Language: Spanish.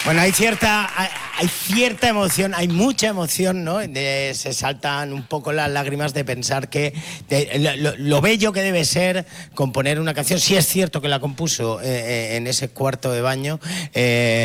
Bueno, hay cierta emoción, hay mucha emoción, ¿no? Se saltan un poco las lágrimas de pensar que lo bello que debe ser componer una canción. Sí es cierto que la compuso en ese cuarto de baño.